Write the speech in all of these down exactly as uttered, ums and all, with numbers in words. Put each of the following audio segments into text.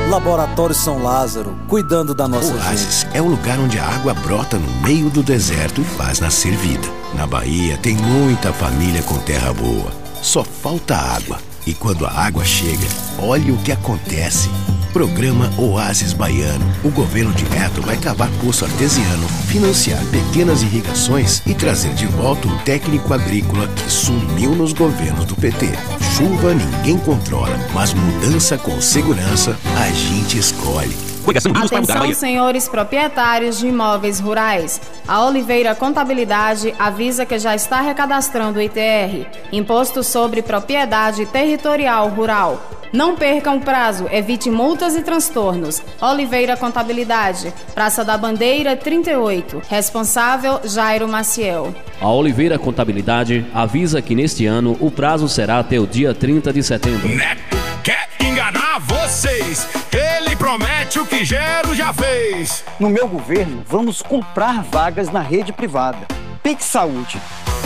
Laboratório São Lázaro, cuidando da nossa gente. Oásis é o lugar onde a água brota no meio do deserto e faz nascer vida. Na Bahia tem muita família com terra boa. Só falta água. E quando a água chega, olha o que acontece. Programa Oásis Baiano. O governo de Neto vai cavar poço artesiano, financiar pequenas irrigações e trazer de volta um técnico agrícola que sumiu nos governos do P T. Chuva ninguém controla, mas mudança com segurança a gente escolhe. Atenção, senhores proprietários de imóveis rurais. A Oliveira Contabilidade avisa que já está recadastrando o I T R, Imposto sobre Propriedade Territorial Rural. Não percam o prazo, evite multas e transtornos. Oliveira Contabilidade, Praça da Bandeira trinta e oito. Responsável, Jairo Maciel. A Oliveira Contabilidade avisa que neste ano o prazo será até o dia trinta de setembro. Neto quer enganar vocês. Ele promete o que Gero já fez. No meu governo, vamos comprar vagas na rede privada. Pix Saúde.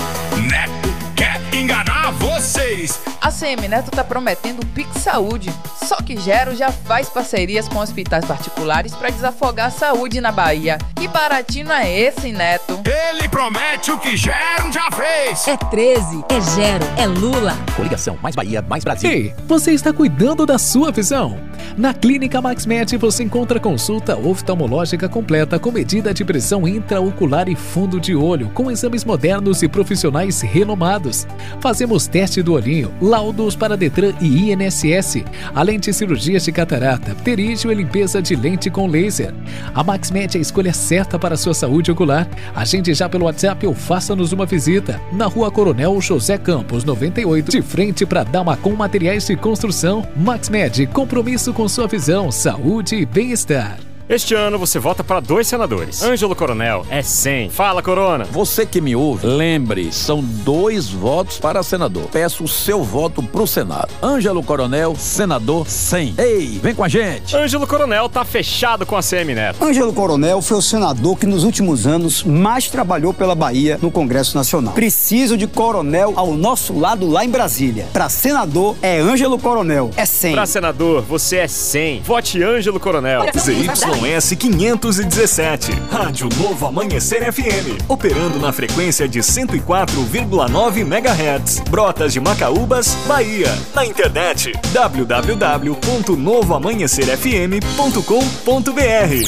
Neto quer enganar vocês. A C M Neto tá prometendo o Pix Saúde. Só que Gero já faz parcerias com hospitais particulares para desafogar a saúde na Bahia. Que baratinho é esse, Neto? Ele promete o que Gero já fez. É treze, é Gero, é Lula. Coligação Mais Bahia, Mais Brasil. Ei, você está cuidando da sua visão? Na Clínica MaxMed você encontra consulta oftalmológica completa com medida de pressão intraocular e fundo de olho, com exames modernos e profissionais renomados. Fazemos teste do olhinho, laudos para Detran e I N S S, além de cirurgias de catarata, pterígio e limpeza de lente com laser. A MaxMed é a escolha certa para a sua saúde ocular. Agende já pelo WhatsApp ou faça-nos uma visita. Na Rua Coronel José Campos, noventa e oito, de frente para Damacom Materiais de Construção. MaxMed, compromisso com sua visão, saúde e bem-estar. Este ano você vota para dois senadores. Ângelo Coronel é cem. Fala, Corona. Você que me ouve, lembre, são dois votos para senador. Peço o seu voto pro Senado. Ângelo Coronel, senador cem. Ei, vem com a gente. Ângelo Coronel tá fechado com a C M Neto. Ângelo Coronel foi o senador que nos últimos anos mais trabalhou pela Bahia no Congresso Nacional. Preciso de Coronel ao nosso lado lá em Brasília. Para senador é Ângelo Coronel, é cem. Para senador, você é cem. Vote Ângelo Coronel. Z Y S quinhentos e dezessete, Rádio Novo Amanhecer F M, operando na frequência de cento e quatro vírgula nove megahertz, Brotas de Macaúbas, Bahia. Na internet, w w w ponto novo amanhecer f m ponto com ponto b r.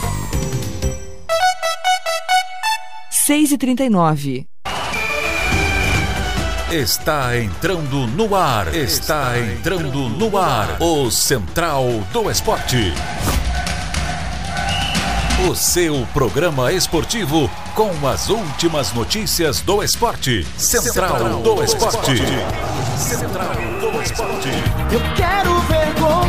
seis e trinta e nove. Está entrando no ar, está entrando no ar, o Central do Esporte. O seu programa esportivo com as últimas notícias do esporte. Central, Central do, do Esporte. Esporte. Central do Esporte. Eu quero ver gol.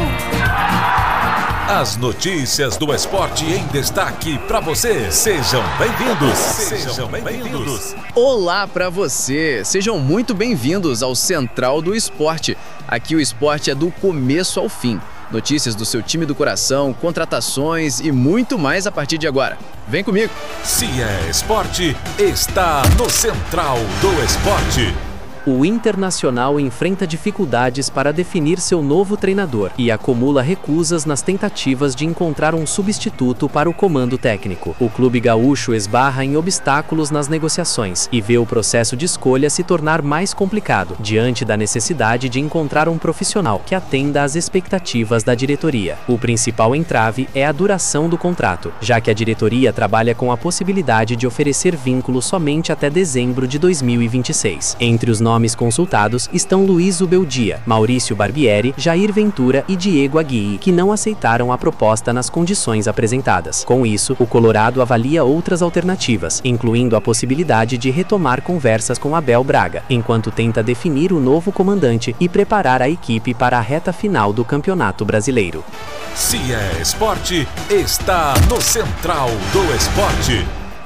As notícias do esporte em destaque para você. Sejam bem-vindos. Sejam bem-vindos. Olá para você. Sejam muito bem-vindos ao Central do Esporte. Aqui o esporte é do começo ao fim. Notícias do seu time do coração, contratações e muito mais a partir de agora. Vem comigo! Se é esporte, está no Central do Esporte. O Internacional enfrenta dificuldades para definir seu novo treinador e acumula recusas nas tentativas de encontrar um substituto para o comando técnico. O clube gaúcho esbarra em obstáculos nas negociações e vê o processo de escolha se tornar mais complicado, diante da necessidade de encontrar um profissional que atenda às expectativas da diretoria. O principal entrave é a duração do contrato, já que a diretoria trabalha com a possibilidade de oferecer vínculo somente até dezembro de dois mil e vinte e seis. Entre os nomes consultados estão Luiz Ubeldia, Maurício Barbieri, Jair Ventura e Diego Aguirre, que não aceitaram a proposta nas condições apresentadas. Com isso, o Colorado avalia outras alternativas, incluindo a possibilidade de retomar conversas com Abel Braga, enquanto tenta definir o novo comandante e preparar a equipe para a reta final do Campeonato Brasileiro. Se é esporte, está no Central do Esporte.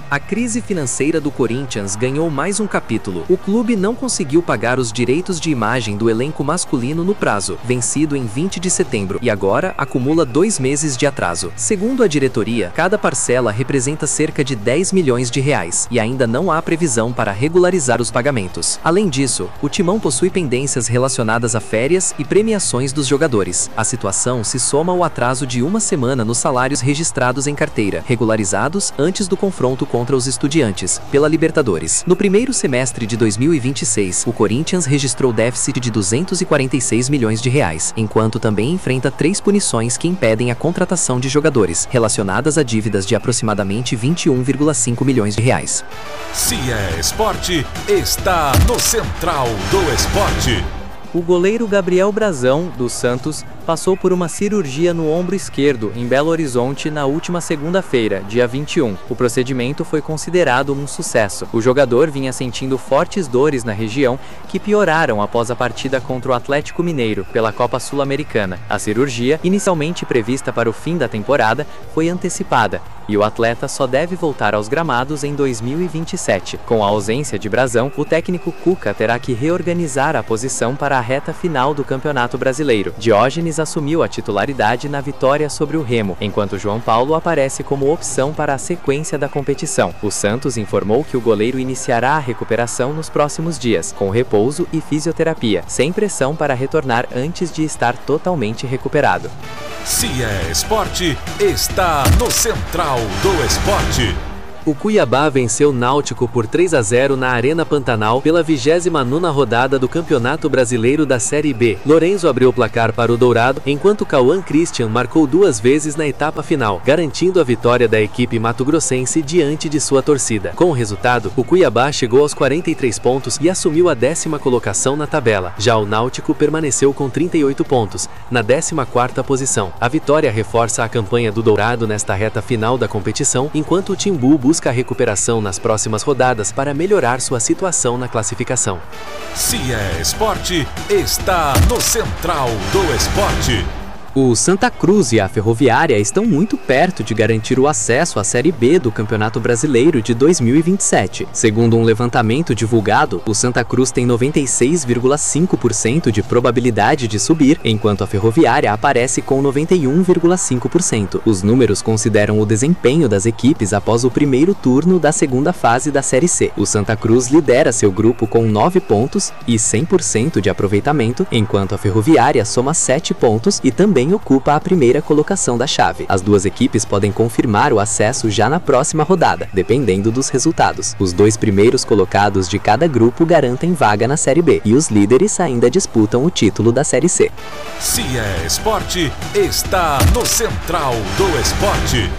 A crise financeira do Corinthians ganhou mais um capítulo. O clube não conseguiu pagar os direitos de imagem do elenco masculino no prazo, vencido em vinte de setembro, e agora acumula dois meses de atraso. Segundo a diretoria, cada parcela representa cerca de dez milhões de reais, e ainda não há previsão para regularizar os pagamentos. Além disso, o Timão possui pendências relacionadas a férias e premiações dos jogadores. A situação se soma ao atraso de uma semana nos salários registrados em carteira, regularizados antes do confronto contra os Estudiantes, pela Libertadores. No primeiro semestre de dois mil e vinte e seis, o Corinthians registrou déficit de duzentos e quarenta e seis milhões de reais, enquanto também enfrenta três punições que impedem a contratação de jogadores, relacionadas a dívidas de aproximadamente vinte e um vírgula cinco milhões de reais. Se é esporte, está no Central do Esporte. O goleiro Gabriel Brazão, do Santos, passou por uma cirurgia no ombro esquerdo, em Belo Horizonte, na última segunda-feira, dia vinte e um. O procedimento foi considerado um sucesso. O jogador vinha sentindo fortes dores na região, que pioraram após a partida contra o Atlético Mineiro, pela Copa Sul-Americana. A cirurgia, inicialmente prevista para o fim da temporada, foi antecipada, e o atleta só deve voltar aos gramados em dois mil e vinte e sete. Com a ausência de Brazão, o técnico Cuca terá que reorganizar a posição para a reta final do Campeonato Brasileiro. Diógenes assumiu a titularidade na vitória sobre o Remo, enquanto João Paulo aparece como opção para a sequência da competição. O Santos informou que o goleiro iniciará a recuperação nos próximos dias, com repouso e fisioterapia, sem pressão para retornar antes de estar totalmente recuperado. Se é esporte, está no Central do Esporte. O Cuiabá venceu o Náutico por três a zero na Arena Pantanal pela vigésima nona rodada do Campeonato Brasileiro da Série B. Lorenzo abriu o placar para o Dourado, enquanto Cauã Christian marcou duas vezes na etapa final, garantindo a vitória da equipe mato-grossense diante de sua torcida. Com o resultado, o Cuiabá chegou aos quarenta e três pontos e assumiu a décima colocação na tabela. Já o Náutico permaneceu com trinta e oito pontos, na décima quarta posição. A vitória reforça a campanha do Dourado nesta reta final da competição, enquanto o Timbu busca busca a recuperação nas próximas rodadas para melhorar sua situação na classificação. Se é esporte, está no Central do Esporte. O Santa Cruz e a Ferroviária estão muito perto de garantir o acesso à Série B do Campeonato Brasileiro de dois mil e vinte e sete. Segundo um levantamento divulgado, o Santa Cruz tem noventa e seis vírgula cinco por cento de probabilidade de subir, enquanto a Ferroviária aparece com noventa e um vírgula cinco por cento. Os números consideram o desempenho das equipes após o primeiro turno da segunda fase da Série C. O Santa Cruz lidera seu grupo com nove pontos e cem por cento de aproveitamento, enquanto a Ferroviária soma sete pontos e também ocupa a primeira colocação da chave. As duas equipes podem confirmar o acesso já na próxima rodada, dependendo dos resultados. Os dois primeiros colocados de cada grupo garantem vaga na Série B, e os líderes ainda disputam o título da Série C. Se é esporte, está no Central do Esporte.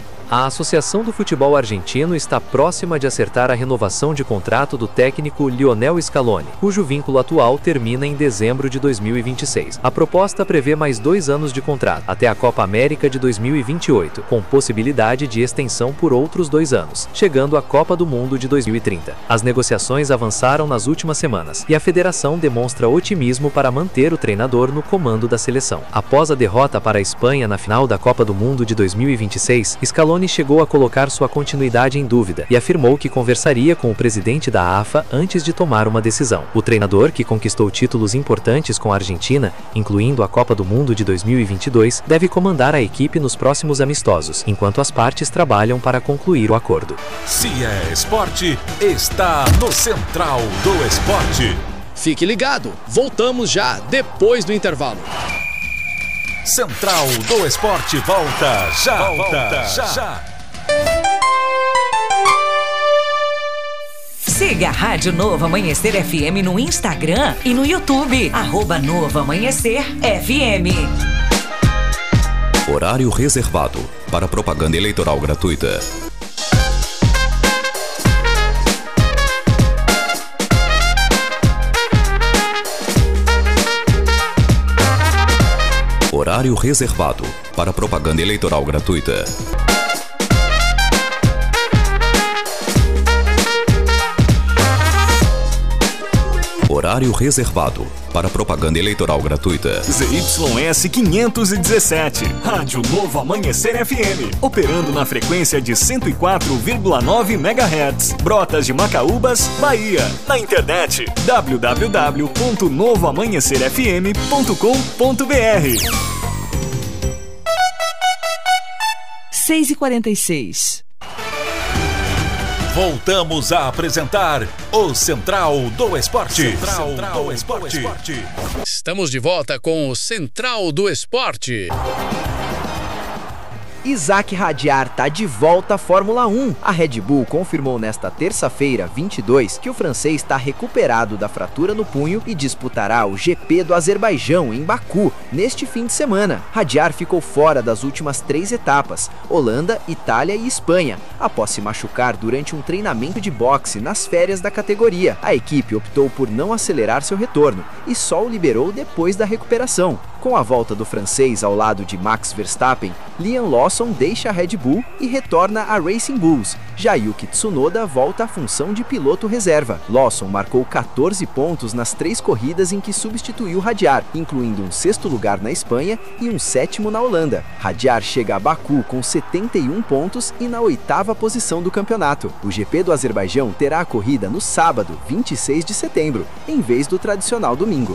A Associação do Futebol Argentino está próxima de acertar a renovação de contrato do técnico Lionel Scaloni, cujo vínculo atual termina em dezembro de dois mil e vinte e seis. A proposta prevê mais dois anos de contrato, até a Copa América de dois mil e vinte e oito, com possibilidade de extensão por outros dois anos, chegando à Copa do Mundo de dois mil e trinta. As negociações avançaram nas últimas semanas, e a federação demonstra otimismo para manter o treinador no comando da seleção. Após a derrota para a Espanha na final da Copa do Mundo de dois mil e vinte e seis, Scaloni chegou a colocar sua continuidade em dúvida e afirmou que conversaria com o presidente da A F A antes de tomar uma decisão. O treinador, que conquistou títulos importantes com a Argentina, incluindo a Copa do Mundo de dois mil e vinte e dois, deve comandar a equipe nos próximos amistosos, enquanto as partes trabalham para concluir o acordo. Se é esporte, está no Central do Esporte. Fique ligado, voltamos já depois do intervalo. Central do Esporte volta já, volta, volta já. já. Siga a Rádio Novo Amanhecer F M no Instagram e no YouTube. Arroba Novo Amanhecer F M. Horário reservado para propaganda eleitoral gratuita. Horário reservado para propaganda eleitoral gratuita. Horário Horário reservado para propaganda eleitoral gratuita. Z Y S quinhentos e dezessete, Rádio Novo Amanhecer F M, operando na frequência de cento e quatro vírgula nove megahertz, Brotas de Macaúbas, Bahia. Na internet w w w ponto novo amanhecer f m ponto com ponto b r. seis e quarenta e seis. Voltamos a apresentar o Central do Esporte. Central, Central do Esporte. Estamos de volta com o Central do Esporte. Isaac Hadjar tá de volta à Fórmula um. A Red Bull confirmou nesta terça-feira, vinte e dois, que o francês está recuperado da fratura no punho e disputará o G P do Azerbaijão, em Baku, neste fim de semana. Hadjar ficou fora das últimas três etapas, Holanda, Itália e Espanha, após se machucar durante um treinamento de boxe nas férias da categoria. A equipe optou por não acelerar seu retorno e só o liberou depois da recuperação. Com a volta do francês ao lado de Max Verstappen, Liam Lawson deixa a Red Bull e retorna a Racing Bulls. Já Yuki Tsunoda volta à função de piloto reserva. Lawson marcou quatorze pontos nas três corridas em que substituiu Hadjar, incluindo um sexto lugar na Espanha e um sétimo na Holanda. Hadjar chega a Baku com setenta e um pontos e na oitava posição do campeonato. O G P do Azerbaijão terá a corrida no sábado, vinte e seis de setembro, em vez do tradicional domingo.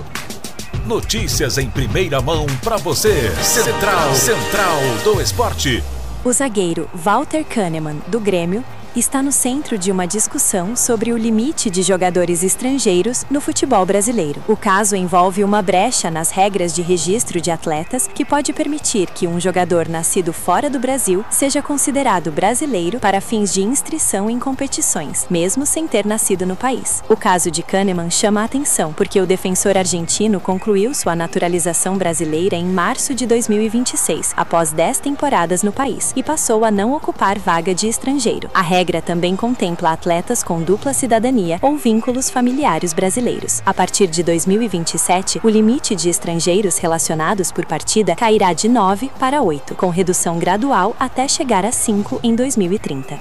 Notícias em primeira mão para você. Central, Central do Esporte. O zagueiro Walter Kahneman, do Grêmio, está no centro de uma discussão sobre o limite de jogadores estrangeiros no futebol brasileiro. O caso envolve uma brecha nas regras de registro de atletas que pode permitir que um jogador nascido fora do Brasil seja considerado brasileiro para fins de inscrição em competições, mesmo sem ter nascido no país. O caso de Kahneman chama a atenção porque o defensor argentino concluiu sua naturalização brasileira em março de dois mil e vinte e seis, após dez temporadas no país, e passou a não ocupar vaga de estrangeiro. A regra A regra também contempla atletas com dupla cidadania ou vínculos familiares brasileiros. A partir de dois mil e vinte e sete, o limite de estrangeiros relacionados por partida cairá de nove para oito, com redução gradual até chegar a cinco em dois mil e trinta.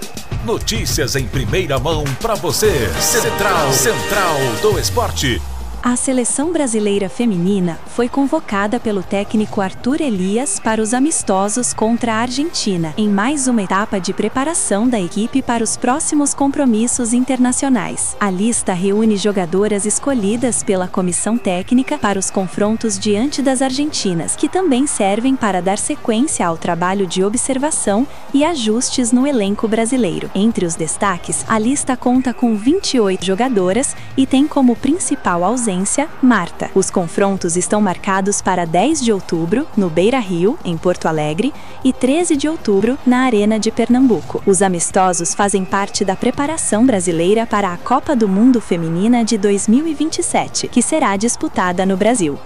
Notícias em primeira mão para você. Central, Central do Esporte. A seleção brasileira feminina foi convocada pelo técnico Arthur Elias para os amistosos contra a Argentina, em mais uma etapa de preparação da equipe para os próximos compromissos internacionais. A lista reúne jogadoras escolhidas pela comissão técnica para os confrontos diante das argentinas, que também servem para dar sequência ao trabalho de observação e ajustes no elenco brasileiro. Entre os destaques, a lista conta com vinte e oito jogadoras e tem como principal ausência Marta. Os confrontos estão marcados para dez de outubro, no Beira-Rio, em Porto Alegre, e treze de outubro, na Arena de Pernambuco. Os amistosos fazem parte da preparação brasileira para a Copa do Mundo Feminina de dois mil e vinte e sete, que será disputada no Brasil.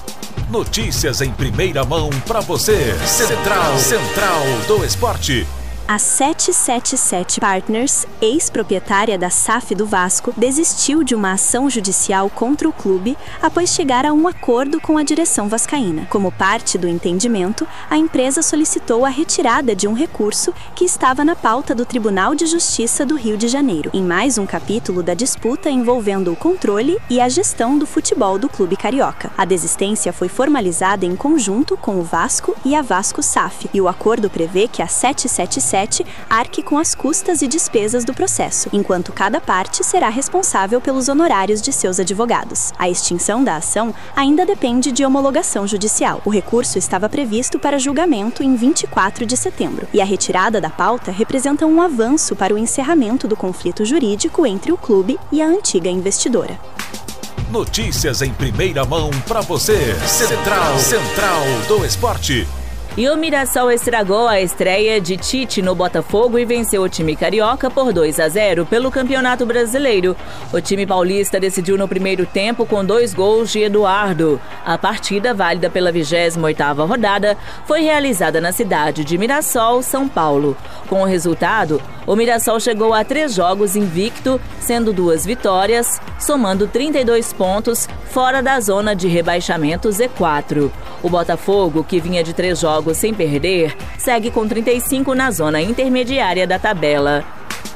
Notícias em primeira mão para você. Central, Central do Esporte. A sete sete sete Partners, ex-proprietária da S A F do Vasco, desistiu de uma ação judicial contra o clube após chegar a um acordo com a direção vascaína. Como parte do entendimento, a empresa solicitou a retirada de um recurso que estava na pauta do Tribunal de Justiça do Rio de Janeiro, em mais um capítulo da disputa envolvendo o controle e a gestão do futebol do clube carioca. A desistência foi formalizada em conjunto com o Vasco e a Vasco S A F, e o acordo prevê que a sete sete sete arque com as custas e despesas do processo, enquanto cada parte será responsável pelos honorários de seus advogados. A extinção da ação ainda depende de homologação judicial. O recurso estava previsto para julgamento em vinte e quatro de setembro, e a retirada da pauta representa um avanço para o encerramento do conflito jurídico entre o clube e a antiga investidora. Notícias em primeira mão para você. Central, Central do Esporte. E o Mirassol estragou a estreia de Tite no Botafogo e venceu o time carioca por dois a zero pelo Campeonato Brasileiro. O time paulista decidiu no primeiro tempo com dois gols de Eduardo. A partida, válida pela vigésima oitava rodada, foi realizada na cidade de Mirassol, São Paulo. Com o resultado, o Mirassol chegou a três jogos invicto, sendo duas vitórias, somando trinta e dois pontos, fora da zona de rebaixamento Z quatro. O Botafogo, que vinha de três jogos sem perder, segue com trinta e cinco na zona intermediária da tabela.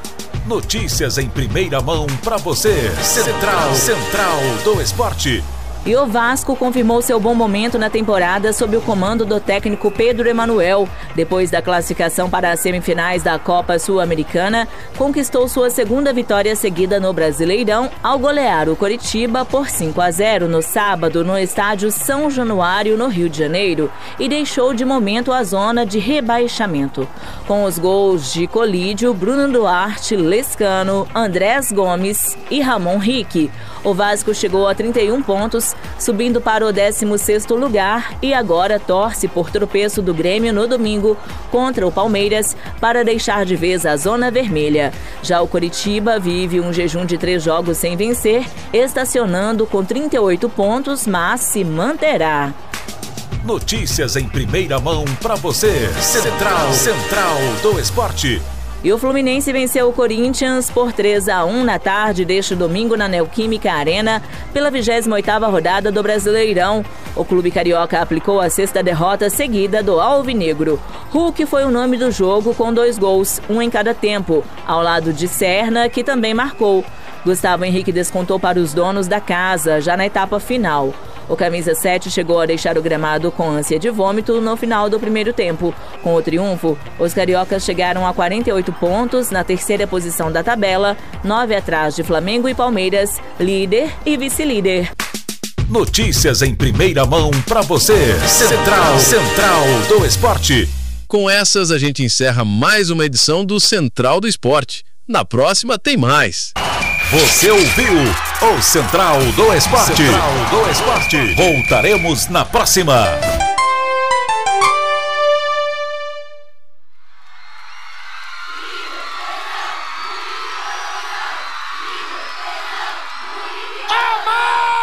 Notícias em primeira mão para você. Central, Central do Esporte. E o Vasco confirmou seu bom momento na temporada sob o comando do técnico Pedro Emanuel. Depois da classificação para as semifinais da Copa Sul-Americana, conquistou sua segunda vitória seguida no Brasileirão ao golear o Coritiba por cinco a zero no sábado no estádio São Januário, no Rio de Janeiro, e deixou de momento a zona de rebaixamento. Com os gols de Colídio, Bruno Duarte, Lescano, Andrés Gomes e Ramon Rique, o Vasco chegou a trinta e um pontos, subindo para o décimo sexto lugar e agora torce por tropeço do Grêmio no domingo contra o Palmeiras para deixar de vez a zona vermelha. Já o Coritiba vive um jejum de três jogos sem vencer, estacionando com trinta e oito pontos, mas se manterá. Notícias em primeira mão para você. Central, Central do Esporte. E o Fluminense venceu o Corinthians por três a um na tarde deste domingo na Neoquímica Arena pela vigésima oitava rodada do Brasileirão. O clube carioca aplicou a sexta derrota seguida do Alvinegro. Hulk foi o nome do jogo com dois gols, um em cada tempo, ao lado de Serna, que também marcou. Gustavo Henrique descontou para os donos da casa, já na etapa final. O camisa sete chegou a deixar o gramado com ânsia de vômito no final do primeiro tempo. Com o triunfo, os cariocas chegaram a quarenta e oito pontos na terceira posição da tabela, nove atrás de Flamengo e Palmeiras, líder e vice-líder. Notícias em primeira mão para você. Central, Central do Esporte. Com essas, a gente encerra mais uma edição do Central do Esporte. Na próxima tem mais. Você ouviu o Central do Esporte. Central do Esporte. Voltaremos na próxima.